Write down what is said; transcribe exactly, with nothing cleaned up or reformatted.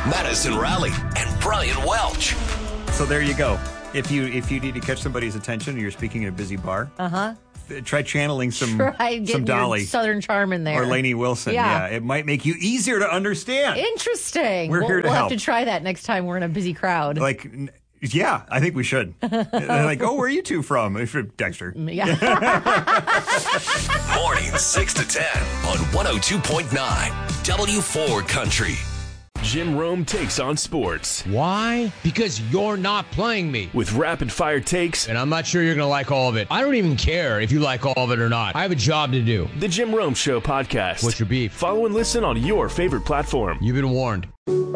Madison Rowley, and Brian Welch. So there you go. If you if you need to catch somebody's attention and you're speaking in a busy bar, uh-huh. try channeling some, try some Dolly. Southern charm in there. Or Lainey Wilson. Yeah. yeah. It might make you easier to understand. Interesting. We're we'll, here to we'll help. have to try that next time we're in a busy crowd. Like, yeah, I think we should. They're like, oh, where are you two from? If you're Dexter. Yeah. Mornings six to ten on one oh two point nine W four Country. Jim Rome takes on sports. Why? Because you're not playing me. With rapid-fire takes. And I'm not sure you're going to like all of it. I don't even care if you like all of it or not. I have a job to do. The Jim Rome Show podcast. What's your beef? Follow and listen on your favorite platform. You've been warned.